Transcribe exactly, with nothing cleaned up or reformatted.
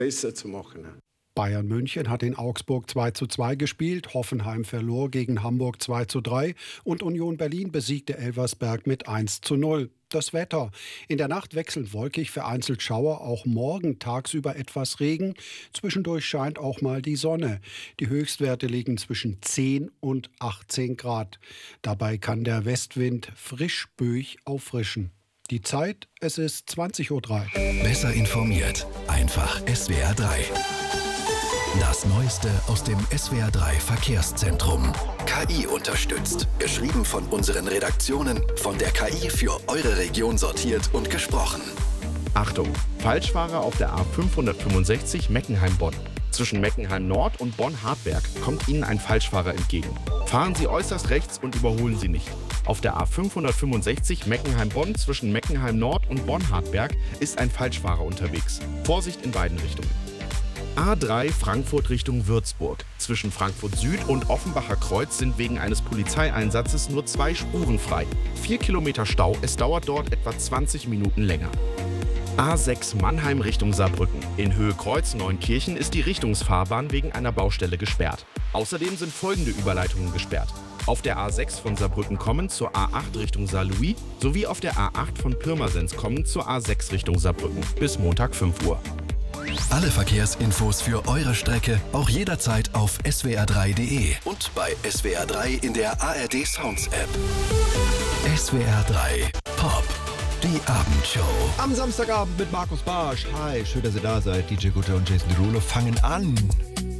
besser zu machen. Bayern München hat in Augsburg zwei zu zwei gespielt, Hoffenheim verlor gegen Hamburg zwei zu drei und Union Berlin besiegte Elversberg mit eins zu null. Das Wetter. In der Nacht wechselnd wolkig, vereinzelt Schauer, auch morgen tagsüber etwas Regen. Zwischendurch scheint auch mal die Sonne. Die Höchstwerte liegen zwischen zehn und achtzehn Grad. Dabei kann der Westwind frisch böig auffrischen. Die Zeit, es ist zwanzig Uhr drei. Besser informiert, einfach S W R drei. Das Neueste aus dem S W R drei Verkehrszentrum. K I unterstützt. Geschrieben von unseren Redaktionen, von der K I für eure Region sortiert und gesprochen. Achtung, Falschfahrer auf der A fünfhundertfünfundsechzig Meckenheim-Bonn. Zwischen Meckenheim Nord und Bonn-Hartberg kommt Ihnen ein Falschfahrer entgegen. Fahren Sie äußerst rechts und überholen Sie nicht. Auf der A fünfhundertfünfundsechzig Meckenheim-Bonn zwischen Meckenheim Nord und Bonn-Hartberg ist ein Falschfahrer unterwegs. Vorsicht in beiden Richtungen. A drei Frankfurt Richtung Würzburg. Zwischen Frankfurt Süd und Offenbacher Kreuz sind wegen eines Polizeieinsatzes nur zwei Spuren frei. Vier Kilometer Stau, es dauert dort etwa zwanzig Minuten länger. A sechs Mannheim Richtung Saarbrücken. In Höhe Kreuz Neunkirchen ist die Richtungsfahrbahn wegen einer Baustelle gesperrt. Außerdem sind folgende Überleitungen gesperrt. Auf der A sechs von Saarbrücken kommend zur A acht Richtung Saarlouis sowie auf der A acht von Pirmasens kommend zur A sechs Richtung Saarbrücken. Bis Montag fünf Uhr. Alle Verkehrsinfos für eure Strecke auch jederzeit auf S W R drei Punkt de und bei S W R drei in der A R D Sounds App. S W R drei Pop, die Abendshow. Am Samstagabend mit Markus Barsch. Hi, schön, dass ihr da seid. D J Gutter und Jason Derulo fangen an.